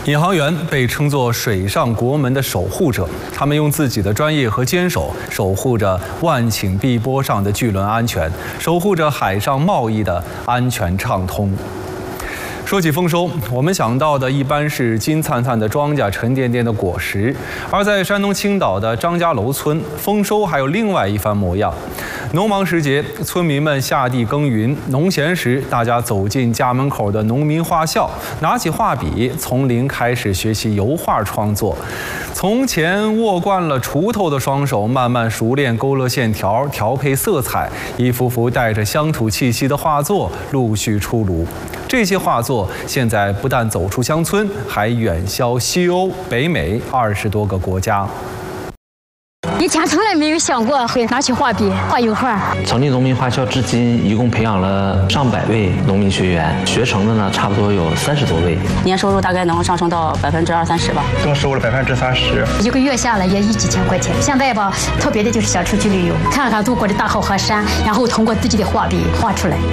引航员被称作水上国门的守护者，他们用自己的专业和坚守，守护着万顷碧波上的巨轮安全，守护着海上贸易的安全畅通。说起丰收，我们想到的一般是金灿灿的庄稼、沉甸甸的果实，而在山东青岛的张家楼村，丰收还有另外一番模样。农忙时节，村民们下地耕耘；农闲时，大家走进家门口的农民画校，拿起画笔，从零开始学习油画创作。从前握惯了锄头的双手，慢慢熟练勾勒线条、调配色彩，一幅幅带着乡土气息的画作陆续出炉。这些画作现在不但走出乡村，还远销西欧、北美20多个国家。 以前从来没有想过会拿起画笔画油画。 成立农民画校至今，一共培养了上百位农民学员，学成的呢差不多有30多位。 年收入大概能上升到20-30%吧， 更收了30%， 一个月下来也1几千块钱。现在吧，特别的就是想出去旅游，看看祖国的大好河山，然后通过自己的画笔画出来。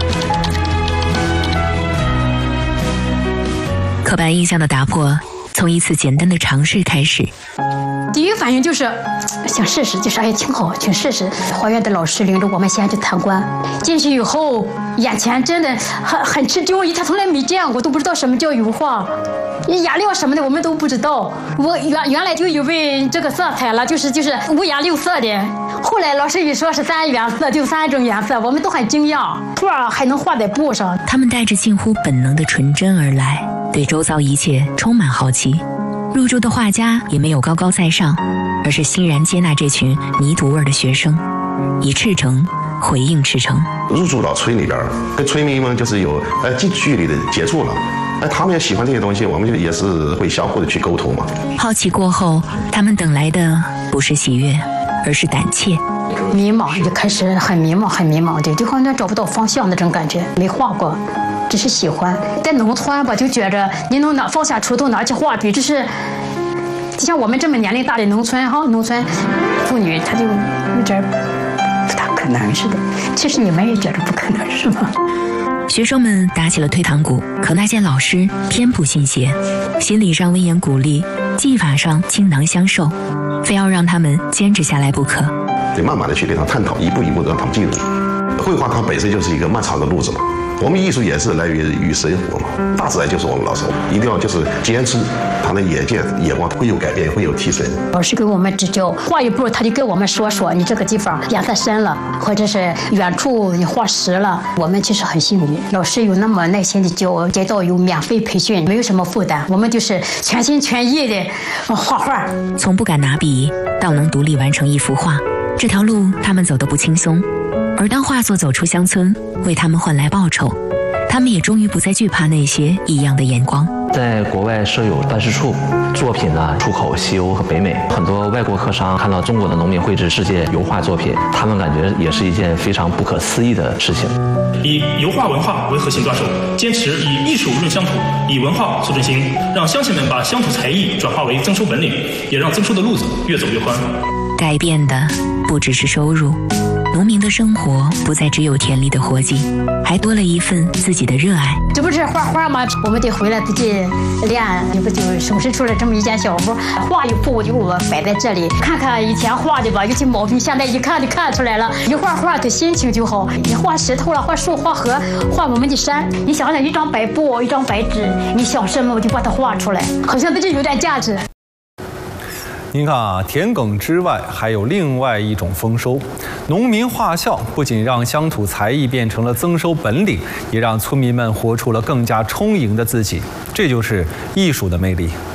刻板印象的打破，从一次简单的尝试开始。 第一反应就是想试试，就是哎挺好，去试试。画院的老师领着我们先去参观，进去以后，眼前真的很吃惊，以前从来没见过，都不知道什么叫油画，颜料什么的我们都不知道。我原来就以为这个色彩了，就是五颜六色的。后来老师一说是3原色，就3种颜色，我们都很惊讶，画还能画在布上。 他们带着近乎本能的纯真而来，对周遭一切充满好奇。入住的画家也没有高高在上，而是欣然接纳这群泥土味的学生，以赤诚回应赤诚。 入住到村里边，跟村民们就是有近距离的接触了。他们也喜欢这些东西，我们就也是会相互的去沟通嘛。 好奇过后，他们等来的不是喜悦，而是胆怯。 迷茫，一开始很迷茫的，就好像找不到方向那种感觉。没画过，只是喜欢。在农村吧，就觉着你能放下锄头，拿起画笔，就像我们这么年龄大的农村妇女，她就有点不大可能似的。其实你们也觉得不可能是吗？ 学生们打起了退堂鼓，可那些老师偏不信邪，心理上温言鼓励，技法上倾囊相授，非要让他们坚持下来不可。 得慢慢的去跟他探讨，一步一步的让他们进入。绘画它本身就是一个漫长的路子嘛，我们艺术也是来源于生活嘛，大自然就是我们老师，一定要就是坚持，他的眼光会有改变，会有提升。 老师给我们指教，画一步他就跟我们说你这个地方颜色深了，或者是远处你画实了。我们其实很幸运，老师有那么耐心的教，街道有免费培训，没有什么负担，我们就是全心全意的画画。 从不敢拿笔到能独立完成一幅画，这条路他们走得不轻松。而当画作走出乡村，为他们换来报酬，他们也终于不再惧怕那些异样的眼光。 在国外设有办事处，作品呢出口西欧和北美，很多外国客商看到中国的农民绘制世界油画作品，他们感觉也是一件非常不可思议的事情。 以油画文化为核心抓手，坚持以艺术论乡土，以文化促振兴，让乡亲们把乡土才艺转化为增收本领，也让增收的路子越走越宽。 改变的不只是收入，农民的生活不再只有田里的活计，还多了一份自己的热爱。 这不是画画吗？我们得回来自己练，这不就手拾出了这么一件小活，画一幅就我摆在这里，看看以前画的吧，有些毛病现在一看就看出来了。一画的心情就好，你画石头了，画树，画河，画我们的山，你想想一张白布，一张白纸，你想什么我就把它画出来，好像这就有点价值。 您看啊，田埂之外还有另外一种丰收。农民画校不仅让乡土才艺变成了增收本领，也让村民们活出了更加充盈的自己。这就是艺术的魅力。